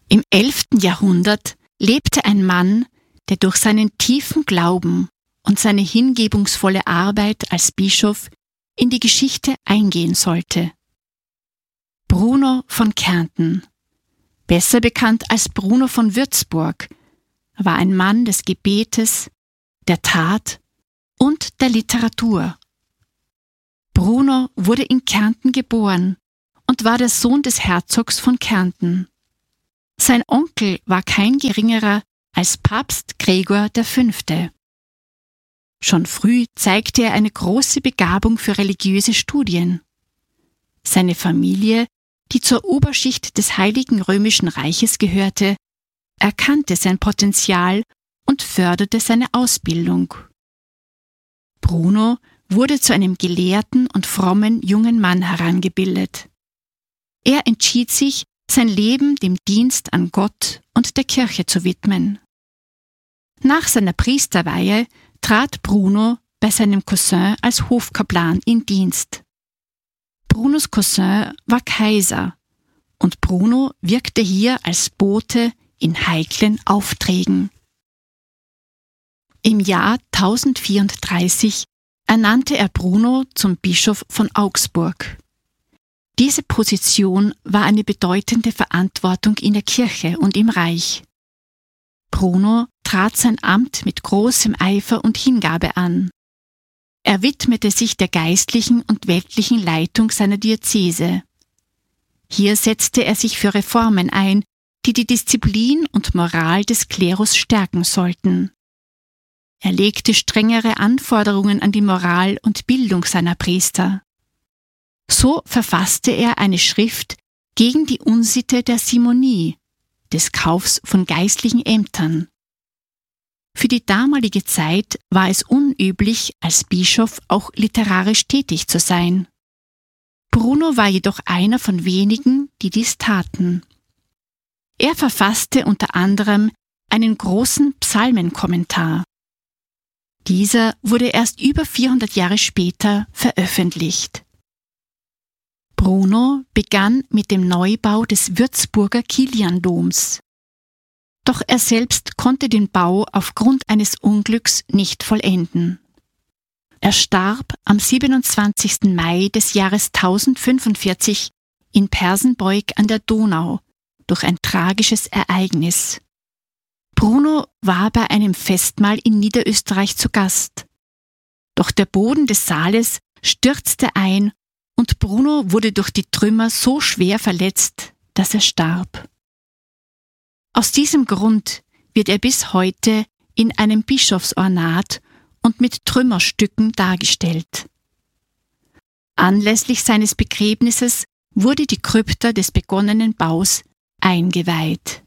Im 11. Jahrhundert lebte ein Mann, der durch seinen tiefen Glauben und seine hingebungsvolle Arbeit als Bischof in die Geschichte eingehen sollte. Bruno von Kärnten, besser bekannt als Bruno von Würzburg, war ein Mann des Gebetes, der Tat und der Literatur. Bruno wurde in Kärnten geboren und war der Sohn des Herzogs von Kärnten. Sein Onkel war kein geringerer als Papst Gregor V. Schon früh zeigte er eine große Begabung für religiöse Studien. Seine Familie, die zur Oberschicht des Heiligen Römischen Reiches gehörte, erkannte sein Potenzial und förderte seine Ausbildung. Bruno wurde zu einem gelehrten und frommen jungen Mann herangebildet. Er entschied sich, sein Leben dem Dienst an Gott und der Kirche zu widmen. Nach seiner Priesterweihe trat Bruno bei seinem Cousin als Hofkaplan in Dienst. Brunos Cousin war Kaiser und Bruno wirkte hier als Bote in heiklen Aufträgen. Im Jahr 1034 ernannte er Bruno zum Bischof von Augsburg. Diese Position war eine bedeutende Verantwortung in der Kirche und im Reich. Bruno trat sein Amt mit großem Eifer und Hingabe an. Er widmete sich der geistlichen und weltlichen Leitung seiner Diözese. Hier setzte er sich für Reformen ein, die die Disziplin und Moral des Klerus stärken sollten. Er legte strengere Anforderungen an die Moral und Bildung seiner Priester. So verfasste er eine Schrift gegen die Unsitte der Simonie, des Kaufs von geistlichen Ämtern. Für die damalige Zeit war es unüblich, als Bischof auch literarisch tätig zu sein. Bruno war jedoch einer von wenigen, die dies taten. Er verfasste unter anderem einen großen Psalmenkommentar. Dieser wurde erst über 400 Jahre später veröffentlicht. Bruno begann mit dem Neubau des Würzburger Kiliandoms. Doch er selbst konnte den Bau aufgrund eines Unglücks nicht vollenden. Er starb am 27. Mai des Jahres 1045 in Persenbeug an der Donau durch ein tragisches Ereignis. Bruno war bei einem Festmahl in Niederösterreich zu Gast. Doch der Boden des Saales stürzte ein und Bruno wurde durch die Trümmer so schwer verletzt, dass er starb. Aus diesem Grund wird er bis heute in einem Bischofsornat und mit Trümmerstücken dargestellt. Anlässlich seines Begräbnisses wurde die Krypta des begonnenen Baus eingeweiht.